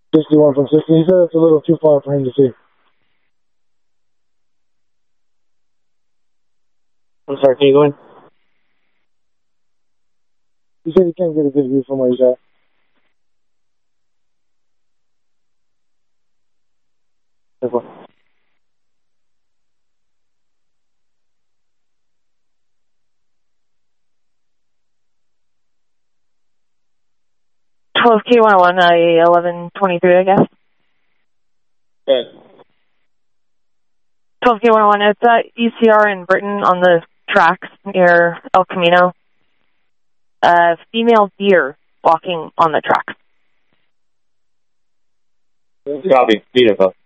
61 from 60. He said it's a little too far for him to see. I'm sorry, can you go in? He said he can't get a good view from where he's at. Okay. 12K101, 1123, I guess. Good. 12K101, it's at ECR in Britain on the tracks near El Camino. Female deer walking on the tracks. Copy. Beautiful.